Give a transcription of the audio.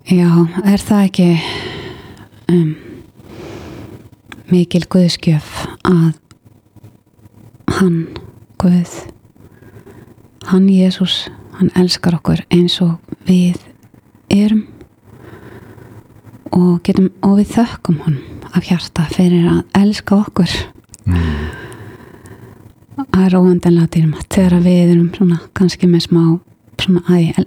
Já, það ekki mikil guðskjöf að hann, Guð, hann Jesús, hann elskar okkur eins og við erum og við þökkum honum af hjarta fyrir að elska okkur. Það óendanlega dýrmætt þegar við erum svona kannski með smá svona